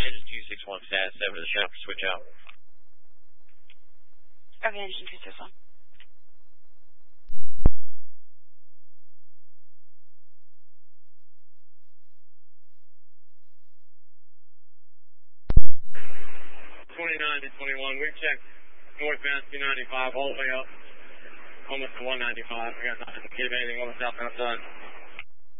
Engine 261 status over the shop, switch out. Okay, Engine 261. 29 to 21, we checked northbound 295 all the way up, almost to 195. We got nothing. Give anything on the southbound side.